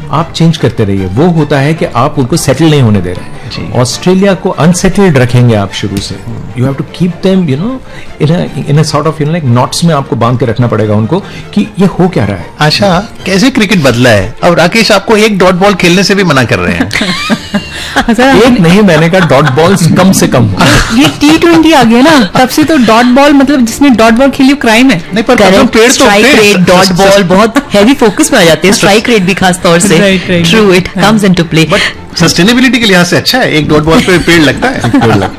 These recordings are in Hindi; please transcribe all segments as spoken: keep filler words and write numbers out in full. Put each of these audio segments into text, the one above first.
आप चेंज करते रहिए। वो होता है कि आप उनको सेटल नहीं होने दे रहे। ऑस्ट्रेलिया को अनसेटल्ड रखेंगे आप शुरू से। You have to keep them you know in in a sort of you know like knots में आपको बांध के रखना पड़ेगा उनको कि ये हो क्या रहा है। आशा, कैसे क्रिकेट बदला है? अब राकेश आपको एक डॉट बॉल खेलने से भी मना कर रहे हैं। एक नहीं, मैंने कहा डॉट बॉल्स कम से कम। ये टी ट्वेंटी आ गया ना, तब से तो डॉट बॉल मतलब जिसने डॉट बॉल खेली क्राइम है। नहीं, पर पेड़ स्ट्राइक रेट, डॉट बॉल बहुत हैवी फोकस में आ जाते हैं, स्ट्राइक रेट भी खास तौर से। True, it comes into play. Sustainability के लिहाज से अच्छा है, एक डॉट बॉल पे पेड़ लगता है।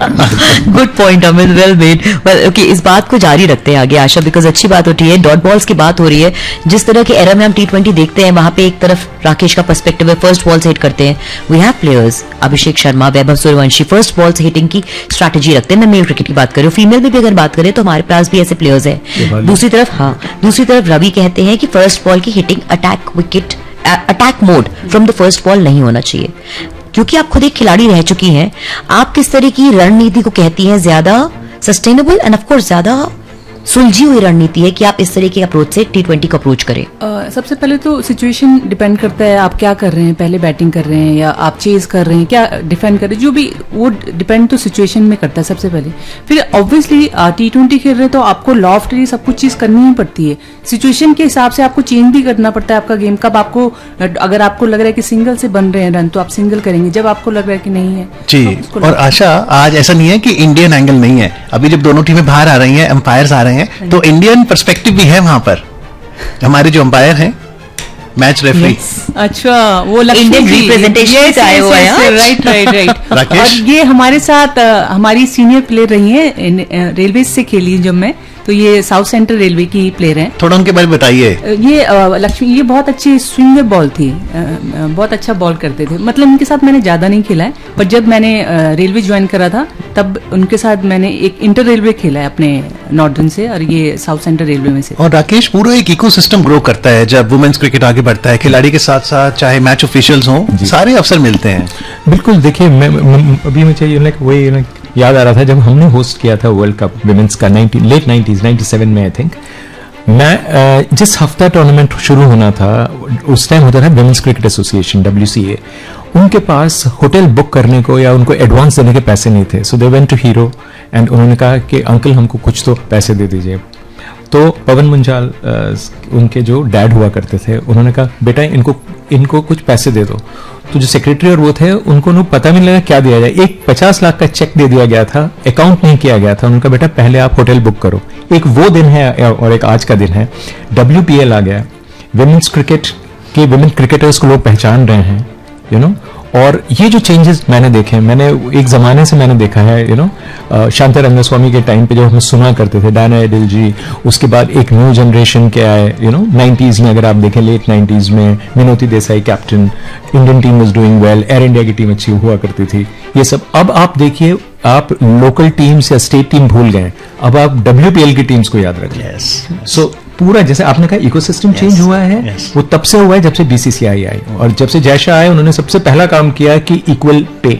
Good point Amit, well made. Well okay, इस बात को जारी रखते हैं आगे आशा, बिकॉज अच्छी बात होती है, डॉट बॉल्स की बात हो रही है। जिस तरह के एरा में हम टी ट्वेंटी देखते हैं, वहां पे एक तरफ राकेश का पर्सपेक्टिव है, फर्स्ट बॉल से हिट करते हैं। We have players, Abhishek Sharma, Vaibhav Suryavanshi first ball से हिटिंग की स्ट्रैटेजी रखते हैं। मैं मेल क्रिकेट की बात करूं, फीमेल में भी अगर बात करें तो हमारे पास भी ऐसे प्लेयर्स हैं। दूसरी तरफ हाँ दूसरी तरफ रवि कहते हैं कि फर्स्ट बॉल की hitting attack wicket attack mode from the first ball नहीं होना चाहिए, क्योंकि आप खुद एक खिलाड़ी रह चुकी हैं। आप किस तरह की रणनीति को कहती हैं ज्यादा सस्टेनेबल एंड ऑफ कोर्स ज्यादा सुलझी हुई रणनीति है कि आप इस तरह के अप्रोच से टी ट्वेंटी को अप्रोच करें? uh, सबसे पहले तो सिचुएशन डिपेंड करता है, आप क्या कर रहे हैं, पहले बैटिंग कर रहे हैं या आप चेज कर रहे हैं, क्या डिफेंड कर रहे हैं, जो भी वो डिपेंड तो सिचुएशन में करता है सबसे पहले। फिर ऑब्वियसली टी ट्वेंटी खेल रहे हैं तो आपको लॉफ्टली सब कुछ चीज करनी ही पड़ती है, सिचुएशन के हिसाब से आपको चेंज भी करना पड़ता है आपका गेम। कब आपको, अगर आपको लग रहा है कि सिंगल से बन रहे हैं रन तो आप सिंगल करेंगे, जब आपको लग रहा है कि नहीं है जी। और आशा, आज ऐसा नहीं है कि इंडियन एंगल नहीं है, अभी जब दोनों टीमें बाहर आ रही हैं, एम्पायर्स आ रहे हैं, तो इंडियन पर्सपेक्टिव भी है वहां पर। हमारे जो अंपायर हैं, मैच रेफरी, अच्छा वो इंडियन रिप्रेजेंटेशन से आए हुए हैं। Right right right. और ये हमारे साथ हमारी सीनियर प्लेयर रही है, रेलवे से खेली जब मैं, तो ये साउथ सेंट्रल रेलवे की प्लेयर हैं। थोड़ा उनके बारे में बताइए। ये लक्ष्मी, ये बहुत अच्छी स्विंगर बॉल थी, बहुत अच्छा बॉल करते थे। मतलब इनके साथ मैंने ज्यादा नहीं खेला है, पर जब मैंने रेलवे ज्वाइन करा था तब उनके साथ मैंने एक इंटर रेलवे खेला है अपने नॉर्दर्न से, और ये साउथ सेंट्रल रेलवे में से। और राकेश, पूरा एक इकोसिस्टम ग्रो करता है जब वुमेन्स क्रिकेट आगे बढ़ता है, खिलाड़ी के साथ साथ चाहे मैच ऑफिशियल्स हों, सारे अवसर मिलते हैं। बिल्कुल, देखिए मैं अभी मुझे वही याद आ रहा था जब हमने होस्ट किया था वर्ल्ड कप विमेंस का लेट नाइंटीज़ सत्तानवे में, आई थिंक मैं जिस हफ्ता टूर्नामेंट शुरू होना था उस टाइम होता था women's cricket association W C ए, उनके पास होटल बुक करने को या उनको एडवांस देने के पैसे नहीं थे। सो they went to hero and उन्होंने कहा कि अंकल हमको कुछ तो पैसे दे दीजिए। तो पवन मुंजाल उनके जो डैड हुआ करते थे, उन्होंने कहा बेटा इनको इनको कुछ पैसे दे दो। तो जो सेक्रेटरी और वो थे उनको नु पता नहीं लगा क्या दिया जाए। एक पचास लाख का चेक दे दिया गया था, अकाउंट नहीं किया गया था। उनका बेटा पहले आप होटल बुक करो। एक वो दिन है और एक आज का दिन है, डब्ल्यू पी एल आ गया, विमेंस क्रिकेट के विमेन क्रिकेटर्स को लोग पहचान रहे हैं, यू नो। और ये जो चेंजेस मैंने देखे हैं, मैंने एक जमाने से मैंने देखा है, यू नो, शांता रंगस्वामी के टाइम पे जब हम सुना करते थे डायना एडिल जी, उसके बाद एक न्यू जनरेशन के आए, यू नो, नाइंटीज़ में अगर आप देखें, लेट नाइंटीज़ में मिनोती Desai captain, Indian team was doing well, air India की टीम अच्छी हुआ करती थी, ये सब। अब आप देखिए, आप लोकल टीम्स या स्टेट टीम भूल गए, अब आप डब्ल्यू पी एल की टीम्स को याद रखें। yes. सो पूरा जैसे आपने कहा इकोसिस्टम चेंज yes, हुआ है yes. वो तब से हुआ है जब से बी सी सी आई आई, और जब से जयशाह आए उन्होंने सबसे पहला काम किया कि equal pay.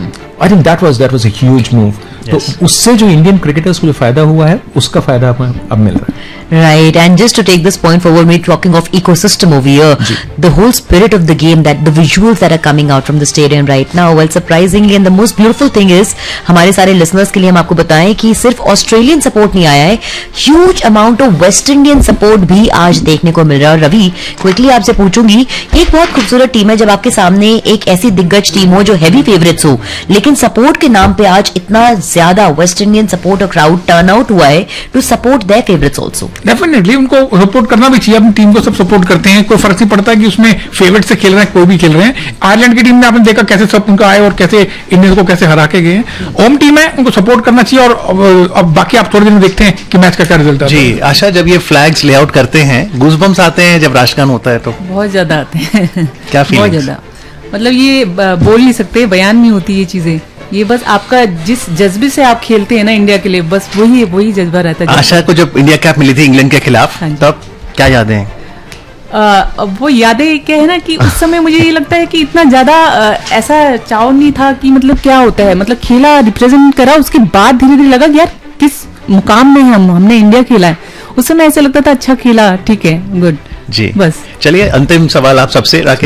I think that was that was a huge move. तो उससे जो इंडियन क्रिकेटर्स को जो फायदा हुआ है उसका फायदा अब मिल रहा है। Right, and just to take this point forward, we're talking of ecosystem over here, the whole spirit of the game, that the visuals that are coming out from the stadium right now, well surprisingly, and the most beautiful thing is, हमारे सारे listeners के लिए हम आपको बताएं कि सिर्फ ऑस्ट्रेलियन सपोर्ट नहीं आया है, huge amount of West Indian support भी आज देखने को मिल रहा है। रवि, क्विकली आपसे पूछूंगी, एक बहुत खूबसूरत टीम है जब आपके सामने एक ऐसी दिग्गज टीम हो जो हैवी फेवरेट्स हो, लेकिन सपोर्ट के नाम पे आज इतना ज्यादा वेस्ट इंडियन सपोर्ट और क्राउड टर्न आउट हुआ है to support their favourites also. Definitely उनको सपोर्ट करना भी चाहिए, अपनी टीम को सब सपोर्ट करते हैं, कोई फर्क नहीं पड़ता कि उसमें फेवरेट से खेल रहे हैं, कोई भी खेल रहे हैं। आयरलैंड की टीम में आपने देखा कैसे सब उनका आए और कैसे इंडियंस को कैसे हरा के गए। होम टीम है, उनको सपोर्ट करना चाहिए। और अब बाकी आप थोड़े दिन देखते हैं कि मैच का क्या रिजल्ट है। जी आशा, जब ये फ्लैग्स लेआउट करते हैं, गूज़बम्स आते हैं जब राष्ट्रगान होता है तो? बहुत ज्यादा आते हैं। क्या फीलिंग्स? बहुत ज्यादा, मतलब ये बोल नहीं सकते, बयान नहीं होती ये चीजें। ये बस आपका जिस जज्बे से आप खेलते हैं ना इंडिया के लिए, बस वही वही जज्बा रहता है। आशा को जब इंडिया कैप मिली थी इंग्लैंड के खिलाफ, तब क्या यादें हैं? आ, वो यादें क्या है ना कि उस समय मुझे ये लगता है कि इतना ज्यादा ऐसा चाव नहीं था कि मतलब क्या होता है, मतलब खेला, रिप्रेजेंट करा, उसके बाद धीरे धीरे लगा कि यार किस मुकाम में हम हमने इंडिया खेला है। उस समय ऐसा लगता था अच्छा खेला, ठीक है, गुड जी। बस चलिए अंतिम सवाल आप सबसे, राकेश।